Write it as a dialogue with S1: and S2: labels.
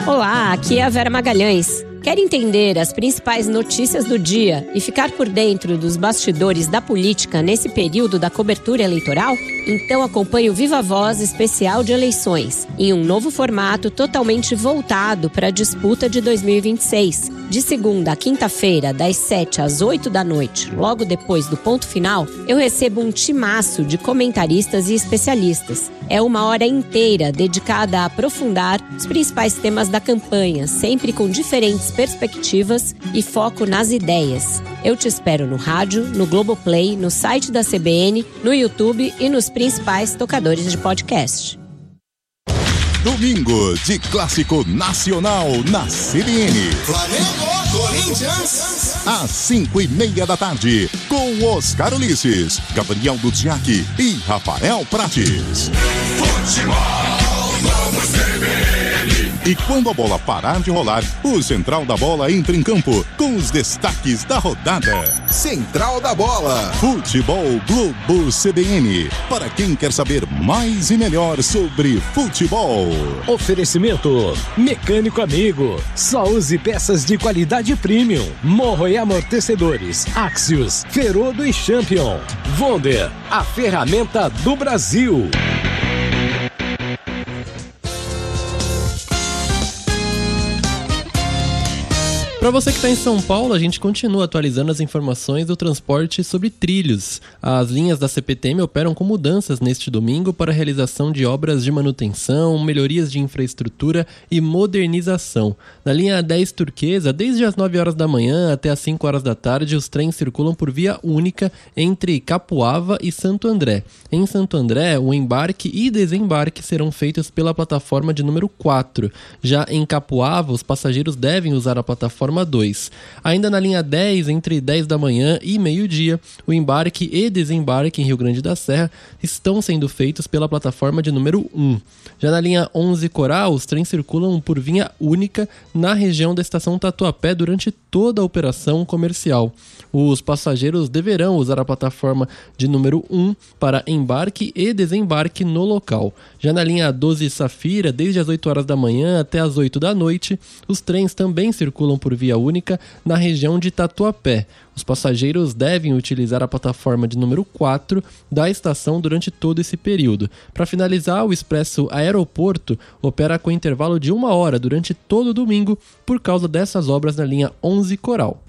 S1: Olá, aqui é a Vera Magalhães. Quer entender as principais notícias do dia e ficar por dentro dos bastidores da política nesse período da cobertura eleitoral? Então acompanhe o Viva Voz especial de eleições, em um novo formato totalmente voltado para a disputa de 2026. De segunda a quinta-feira, das 7 às 8 da noite, logo depois do ponto final, eu recebo um timaço de comentaristas e especialistas. É uma hora inteira dedicada a aprofundar os principais temas da campanha, sempre com diferentes perspectivas e foco nas ideias. Eu te espero no rádio, no Globoplay, no site da CBN, no YouTube e nos principais tocadores de podcast.
S2: Domingo de Clássico Nacional na CBN.
S3: Flamengo, Corinthians.
S2: Às 5:30 da tarde, com Oscar Ulisses, Gabriel Duziak e Rafael Prates.
S3: Futebol, vamos CBN.
S2: E quando a bola parar de rolar, o Central da Bola entra em campo com os destaques da rodada.
S3: Central da Bola.
S2: Futebol Globo CBN. Para quem quer saber mais e melhor sobre futebol.
S4: Oferecimento Mecânico Amigo. Só use peças de qualidade premium. Morro e amortecedores. Axios, Ferodo e Champion. Wonder, a ferramenta do Brasil.
S5: Para você que está em São Paulo, a gente continua atualizando as informações do transporte sobre trilhos. As linhas da CPTM operam com mudanças neste domingo para a realização de obras de manutenção, melhorias de infraestrutura e modernização. Na linha 10 Turquesa, desde as 9 horas da manhã até as 5 horas da tarde, os trens circulam por via única entre Capuava e Santo André. Em Santo André, o embarque e desembarque serão feitos pela plataforma de número 4. Já em Capuava, os passageiros devem usar a plataforma 2. Ainda na linha 10, entre 10 da manhã e meio-dia, o embarque e desembarque em Rio Grande da Serra estão sendo feitos pela plataforma de número 1. Já na linha 11 Coral, os trens circulam por via única na região da estação Tatuapé durante toda a operação comercial. Os passageiros deverão usar a plataforma de número 1 para embarque e desembarque no local. Já na linha 12 Safira, desde as 8 horas da manhã até as 8 da noite, os trens também circulam por via única na região de Tatuapé. Os passageiros devem utilizar a plataforma de número 4 da estação durante todo esse período. Para finalizar, o Expresso Aeroporto opera com intervalo de 1 hora durante todo o domingo por causa dessas obras na linha 11 Coral.